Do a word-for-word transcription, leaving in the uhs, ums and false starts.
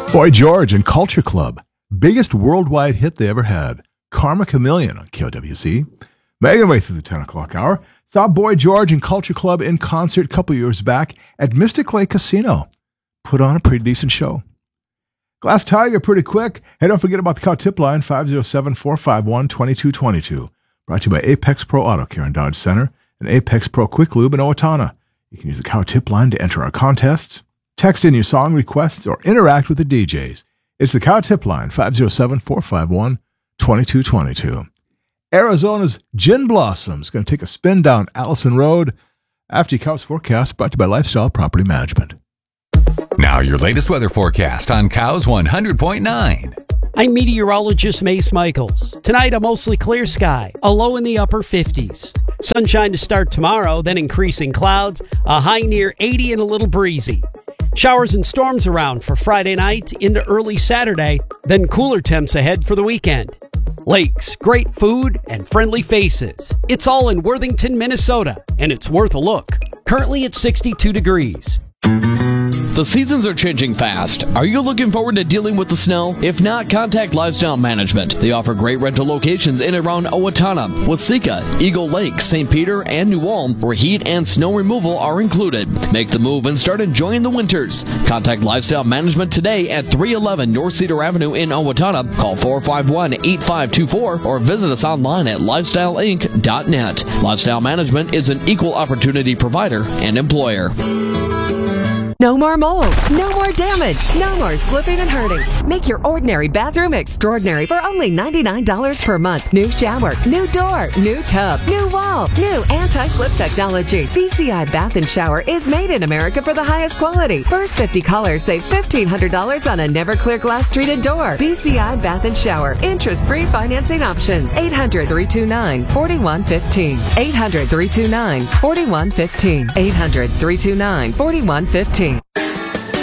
Boy George and Culture Club. Biggest worldwide hit they ever had. Karma Chameleon on K O W C. Making way through the ten o'clock hour. Saw Boy George and Culture Club in concert a couple years back at Mystic Lake Casino. Put on a pretty decent show. Glass Tiger pretty quick. Hey, don't forget about the Cow Tip Line, five oh seven, four five one, two two two two. Brought to you by Apex Pro Auto Care in Dodge Center and Apex Pro Quick Lube in Owatonna. You can use the Cow Tip Line to enter our contests, text in your song requests, or interact with the D Js. It's the Cow Tip Line, five oh seven, four five one, two two two two. Arizona's Gin Blossoms going to take a spin down Allison Road. After your Cows forecast, brought to you by Lifestyle Property Management. Now your latest weather forecast on Cows one hundred point nine. I'm meteorologist Mace Michaels. Tonight, a mostly clear sky, a low in the upper fifties. Sunshine to start tomorrow, then increasing clouds, a high near eighty and a little breezy. Showers and storms around for Friday night into early Saturday, then cooler temps ahead for the weekend. Lakes, great food, and friendly faces. It's all in Worthington, Minnesota, and it's worth a look. Currently at sixty-two degrees. The seasons are changing fast. Are you looking forward to dealing with the snow? If not, contact Lifestyle Management. They offer great rental locations in and around Owatonna, Waseca, Eagle Lake, Saint Peter, and New Ulm, where heat and snow removal are included. Make the move and start enjoying the winters. Contact Lifestyle Management today at three eleven North Cedar Avenue in Owatonna. Call four five one, eight five two four or visit us online at lifestyle inc dot net. Lifestyle Management is an equal opportunity provider and employer. No more mold, no more damage, no more slipping and hurting. Make your ordinary bathroom extraordinary for only ninety-nine dollars per month. New shower, new door, new tub, new wall, new anti-slip technology. B C I Bath and Shower is made in America for the highest quality. First fifty callers save fifteen hundred dollars on a never clear glass treated door. B C I Bath and Shower. Interest-free financing options. eight hundred, three two nine, four one one five. eight hundred, three two nine, four one one five. eight hundred, three two nine, four one one five.